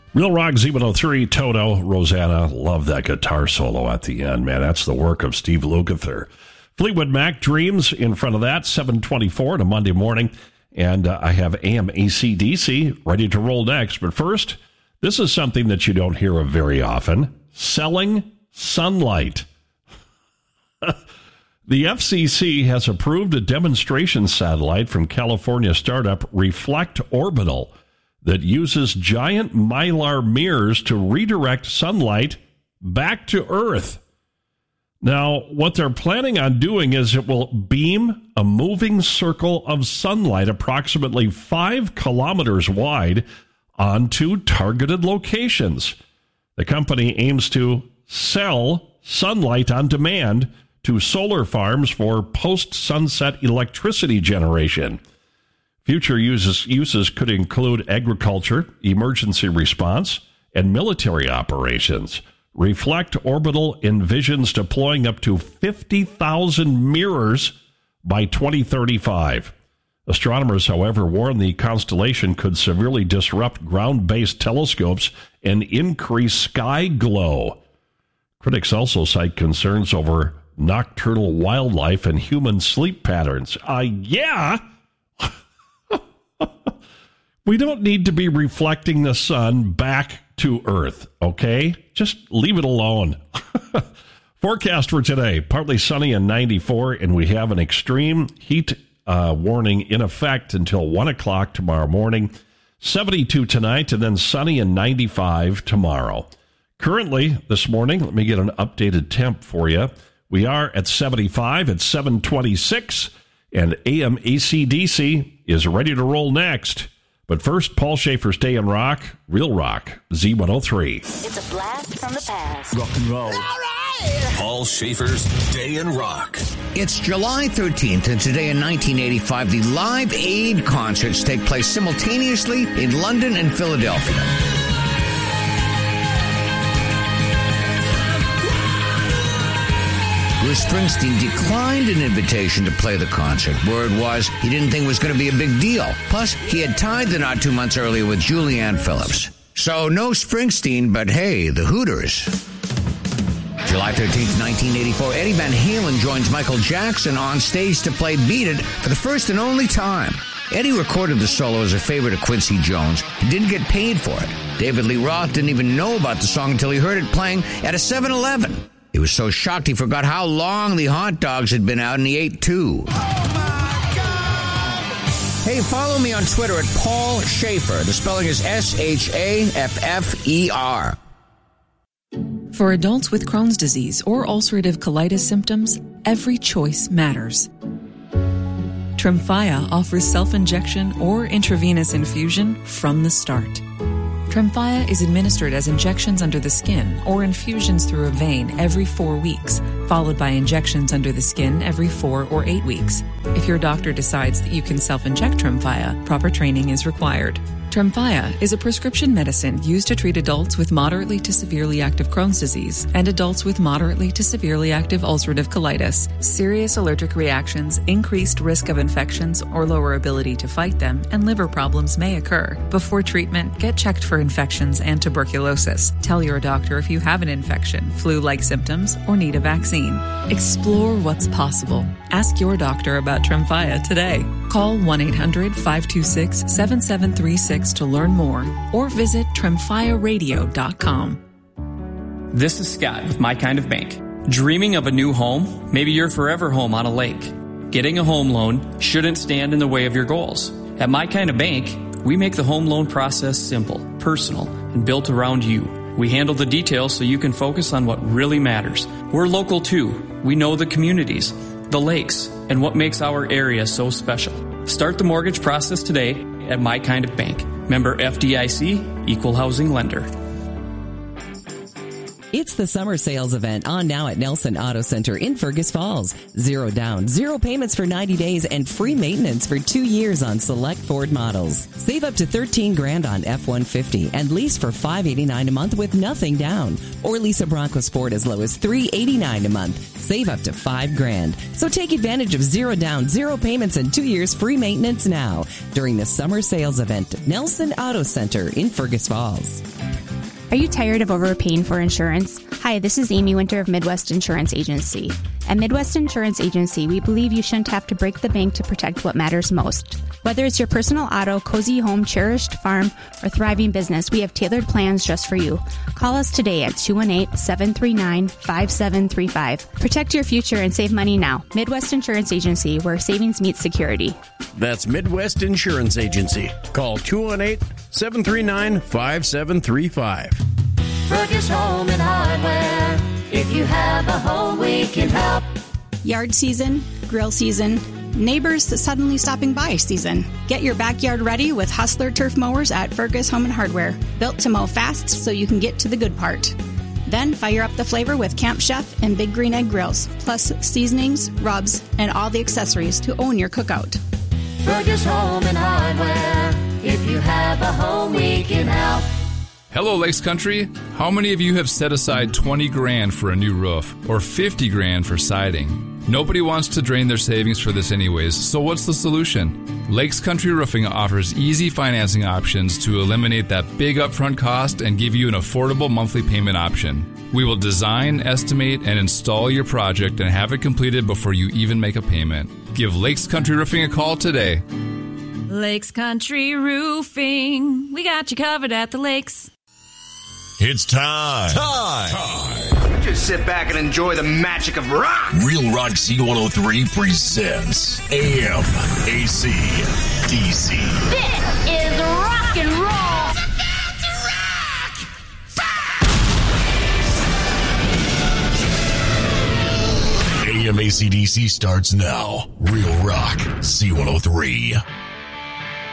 Real Rock Z103, Toto, Rosanna. Love that guitar solo at the end, man. That's the work of Steve Lukather. Fleetwood Mac, Dreams in front of that, 7:24 on a Monday morning. And I have AM AC/DC ready to roll next. But first, this is something that you don't hear of very often. Selling sunlight. The FCC has approved a demonstration satellite from California startup Reflect Orbital that uses giant mylar mirrors to redirect sunlight back to Earth. Now, what they're planning on doing is it will beam a moving circle of sunlight approximately 5 kilometers wide onto targeted locations. The company aims to sell sunlight on demand to solar farms for post-sunset electricity generation. Future uses could include agriculture, emergency response, and military operations. Reflect Orbital envisions deploying up to 50,000 mirrors by 2035. Astronomers, however, warn the constellation could severely disrupt ground-based telescopes and increase sky glow. Critics also cite concerns over nocturnal wildlife and human sleep patterns. Yeah! We don't need to be reflecting the sun back to Earth, okay? Just leave it alone. Forecast for today, partly sunny and 94, and we have an extreme heat warning in effect until 1 o'clock tomorrow morning. 72 tonight, and then sunny and 95 tomorrow. Currently, this morning, let me get an updated temp for you. We are at 75 at 7:26, and AM AC/DC is ready to roll next. But first, Paul Schaefer's Day in Rock, Real Rock, Z103. It's a blast from the past. Rock and roll. All right! Paul Schaefer's Day in Rock. It's July 13th, and today in 1985, the Live Aid concerts take place simultaneously in London and Philadelphia. Bruce Springsteen declined an invitation to play the concert. Word was he didn't think it was going to be a big deal. Plus, he had tied the knot 2 months earlier with Julianne Phillips. So no Springsteen, but hey, the Hooters. July 13th, 1984, Eddie Van Halen joins Michael Jackson on stage to play Beat It for the first and only time. Eddie recorded the solo as a favorite of Quincy Jones and didn't get paid for it. David Lee Roth didn't even know about the song until he heard it playing at a 7-Eleven. He was so shocked he forgot how long the hot dogs had been out, and he ate 2. Oh my God! Hey, follow me on Twitter at Paul Schaefer. The spelling is Schaffer. For adults with Crohn's disease or ulcerative colitis symptoms, every choice matters. Tremfya offers self-injection or intravenous infusion from the start. Tremfya is administered as injections under the skin or infusions through a vein every 4 weeks, followed by injections under the skin every 4 or 8 weeks. If your doctor decides that you can self-inject Tremfya, proper training is required. Tremfya is a prescription medicine used to treat adults with moderately to severely active Crohn's disease and adults with moderately to severely active ulcerative colitis. Serious allergic reactions, increased risk of infections or lower ability to fight them, and liver problems may occur. Before treatment, get checked for infections and tuberculosis. Tell your doctor if you have an infection, flu-like symptoms, or need a vaccine. Explore what's possible. Ask your doctor about Tremfya today. Call 1-800-526-7736 to learn more, or visit tremfyaradio.com. This is Scott with My Kind of Bank. Dreaming of a new home? Maybe your forever home on a lake. Getting a home loan shouldn't stand in the way of your goals. At My Kind of Bank, we make the home loan process simple, personal, and built around you. We handle the details so you can focus on what really matters. We're local too. We know the communities, the lakes, and what makes our area so special. Start the mortgage process today at My Kind of Bank. Member FDIC, Equal Housing Lender. It's the summer sales event on now at Nelson Auto Center in Fergus Falls. 0 down, 0 payments for 90 days, and free maintenance for 2 years on select Ford models. Save up to $13,000 on F-150 and lease for $589 a month with nothing down. Or lease a Bronco Sport as low as $389 a month. Save up to $5,000. So take advantage of 0 down, 0 payments, and 2 years free maintenance now during the summer sales event at Nelson Auto Center in Fergus Falls. Are you tired of overpaying for insurance? Hi, this is Amy Winter of Midwest Insurance Agency. At Midwest Insurance Agency, we believe you shouldn't have to break the bank to protect what matters most. Whether it's your personal auto, cozy home, cherished farm, or thriving business, we have tailored plans just for you. Call us today at 218-739-5735. Protect your future and save money now. Midwest Insurance Agency, where savings meets security. That's Midwest Insurance Agency. Call 218-739-5735. Fergus Home and Hardware. If you have a home, we can help. Yard season, grill season, neighbors suddenly stopping by season. Get your backyard ready with Hustler turf mowers at Fergus Home and Hardware. Built to mow fast so you can get to the good part. Then fire up the flavor with Camp Chef and Big Green Egg grills, plus seasonings, rubs, and all the accessories to own your cookout. Fergus Home and Hardware. If you have a home, we can help. Hello, Lakes Country. How many of you have set aside $20,000 for a new roof or $50,000 for siding? Nobody wants to drain their savings for this anyways, so what's the solution? Lakes Country Roofing offers easy financing options to eliminate that big upfront cost and give you an affordable monthly payment option. We will design, estimate, and install your project and have it completed before you even make a payment. Give Lakes Country Roofing a call today. Lakes Country Roofing. We got you covered at the lakes. It's time. Just sit back and enjoy the magic of rock. Real Rock C103 presents AM AC DC. This is rock and roll. AM AC DC starts now. Real Rock C103.